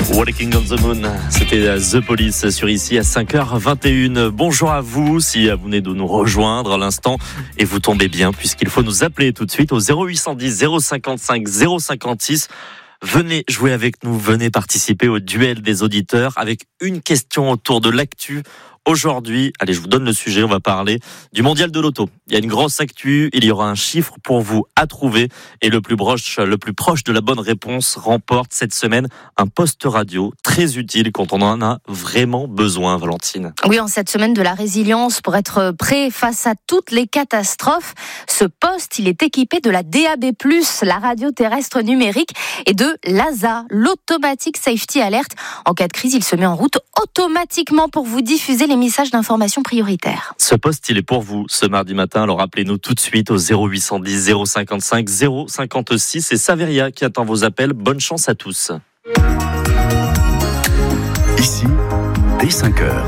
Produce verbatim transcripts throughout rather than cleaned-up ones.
Walking on the Moon, c'était The Police sur ici à cinq heures vingt et une. Bonjour à vous, si vous venez de nous rejoindre à l'instant et vous tombez bien puisqu'il faut nous appeler tout de suite au zéro huit cent dix zéro cinquante-cinq zéro cinquante-six. Venez jouer avec nous, venez participer au duel des auditeurs avec une question autour de l'actu. Aujourd'hui, allez, je vous donne le sujet, on va parler du mondial de l'auto. Il y a une grosse actu, il y aura un chiffre pour vous à trouver et le plus proche, le plus proche de la bonne réponse remporte cette semaine un poste radio très utile quand on en a vraiment besoin, Valentine. Oui, en cette semaine de la résilience pour être prêt face à toutes les catastrophes, ce poste, il est équipé de la D A B plus, la radio terrestre numérique, et de l'A S A, l'Automatic Safety Alert. En cas de crise, il se met en route automatiquement pour vous diffuser les messages d'information prioritaires. Ce poste, il est pour vous ce mardi matin. Alors appelez-nous tout de suite au zéro huit cent dix zéro cinquante-cinq zéro cinquante-six. C'est Saveria qui attend vos appels. Bonne chance à tous. Ici, dès cinq heures.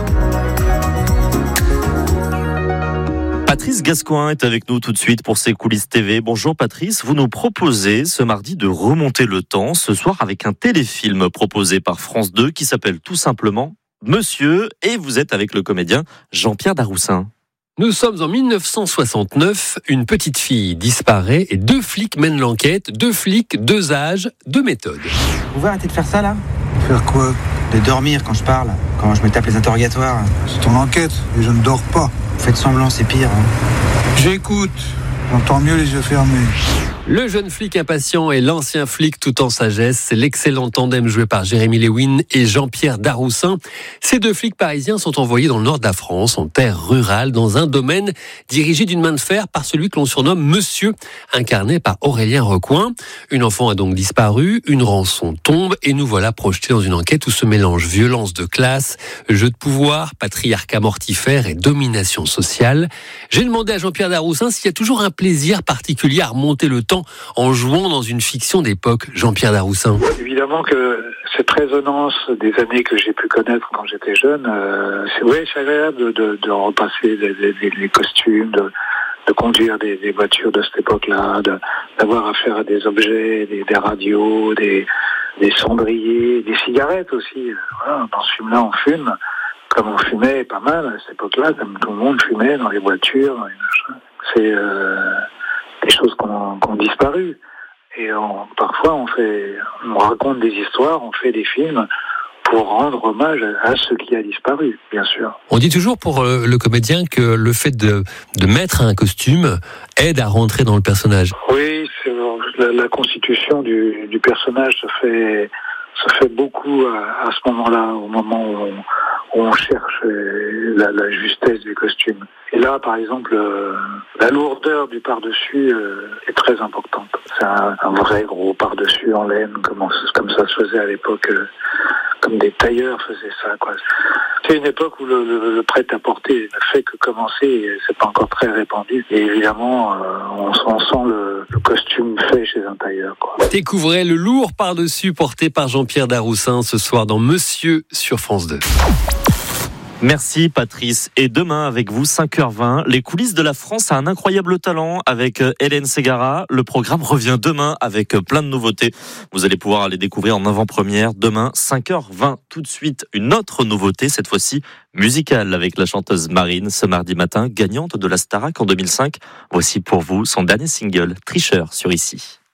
Patrice Gascoin est avec nous tout de suite pour ses coulisses T V. Bonjour Patrice, vous nous proposez ce mardi de remonter le temps ce soir avec un téléfilm proposé par France deux qui s'appelle tout simplement Monsieur, et vous êtes avec le comédien Jean-Pierre Daroussin. Nous sommes en mille neuf cent soixante-neuf, une petite fille disparaît et deux flics mènent l'enquête, deux flics, deux âges, deux méthodes. Vous pouvez arrêter de faire ça là ? Faire quoi ? De dormir quand je parle, quand je me tape les interrogatoires. C'est ton enquête et je ne dors pas. Vous faites semblant, c'est pire. Hein. J'écoute, j'entends mieux les yeux fermés. Le jeune flic impatient et l'ancien flic tout en sagesse, c'est l'excellent tandem joué par Jérémy Lewin et Jean-Pierre Daroussin. Ces deux flics parisiens sont envoyés dans le nord de la France, en terre rurale, dans un domaine dirigé d'une main de fer par celui que l'on surnomme Monsieur, incarné par Aurélien Recoing. Une enfant a donc disparu, une rançon tombe et nous voilà projetés dans une enquête où se mélangent violence de classe, jeu de pouvoir, patriarcat mortifère et domination sociale. J'ai demandé à Jean-Pierre Daroussin s'il y a toujours un plaisir particulier à remonter le temps en jouant dans une fiction d'époque. Jean-Pierre Daroussin. Évidemment que cette résonance des années que j'ai pu connaître quand j'étais jeune, euh, c'est, ouais, c'est agréable de, de, de repasser les, les, les costumes, de, de conduire des, des voitures de cette époque-là, de, d'avoir affaire à des objets, des, des radios, des, des cendriers, des cigarettes aussi. Voilà, dans ce film-là, on fume, comme on fumait pas mal à cette époque-là, comme tout le monde fumait dans les voitures. Dans les machins. C'est euh, des choses qui ont, qui ont disparu. Et on, parfois, on fait, on raconte des histoires, on fait des films pour rendre hommage à ce qui a disparu, bien sûr. On dit toujours pour le comédien que le fait de, de mettre un costume aide à rentrer dans le personnage. Oui, c'est, la, la constitution du, du personnage se fait, se fait beaucoup à, à ce moment-là, au moment où on, où on cherche la, la justesse du costume. Et là, par exemple, euh, la lourdeur du par-dessus euh, est très importante. C'est un, un vrai gros par-dessus en laine, comme, on, comme ça se faisait à l'époque, euh, comme des tailleurs faisaient ça, quoi. C'est une époque où le, le, le prêt-à-porter ne fait que commencer, et c'est pas encore très répandu. Et évidemment, euh, on, on sent le, le costume fait chez un tailleur, quoi. Découvrez le lourd par-dessus porté par Jean-Pierre Daroussin ce soir dans Monsieur sur France deux. Merci Patrice. Et demain avec vous, cinq heures vingt, les coulisses de la France a un incroyable talent avec Hélène Ségara. Le programme revient demain avec plein de nouveautés. Vous allez pouvoir aller découvrir en avant-première demain, cinq heures vingt. Tout de suite, une autre nouveauté, cette fois-ci musicale avec la chanteuse Marine, ce mardi matin, gagnante de la Starac en deux mille cinq. Voici pour vous son dernier single, Tricheur, sur ici.